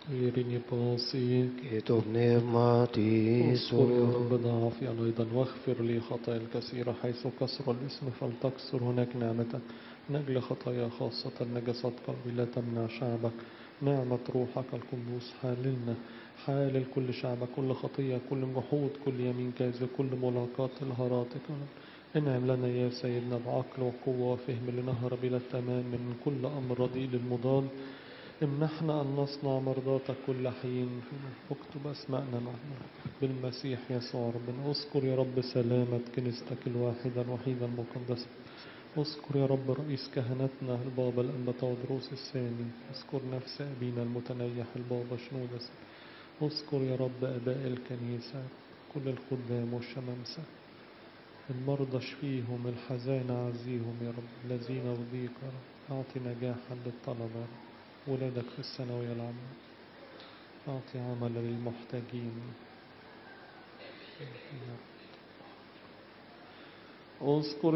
Irini باصي كتب نعمتي اذكر يا رب ضعفي أنا أيضا واغفر لي خطايا الكثيرة حيث كسر الاسم فلتكسر هناك نعمتك من أجل خطايا خاصة نجسات قلبي لا تمنع شعبك نعمة روحك القدوس حاللنا حالل كل شعبك كل خطية كل جحود كل يمين كاذب كل ملاقاة الهراتك انعم لنا يا سيدنا بعقل وقوة وفهم لنهرب إلى التمام من كل أمر رديء للمضاد امنحنا أن نصنع مرضاتك كل حين اكتب أسماءنا معنا بالمسيح يسوع ربنا اذكر يا رب سلامة كنيستك الواحدة الوحيدة المقدسة اذكر يا رب رئيس كهنتنا البابا الأنبا تودروس الثاني اذكر نفس أبينا المتنيح البابا شنودس اذكر يا رب أباء الكنيسة كل الخدام والشمامسة المرضى اشفيهم الحزانة عزيهم يا رب الذين يضيق يا رب أعطي نجاحا للطلبة ولادك في الثانوية العامة أعطي عمل للمحتاجين اذكر